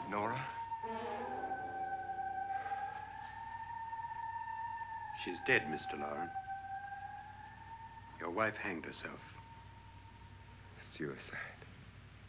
Nora? She's dead, Mr. Loren. Your wife hanged herself. Suicide.